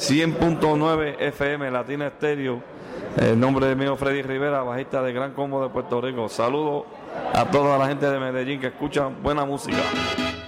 100.9 FM Latina Estéreo. El nombre de mío Freddy Rivera, bajista de Gran Combo de Puerto Rico. Saludos a toda la gente de Medellín que escuchan buena música.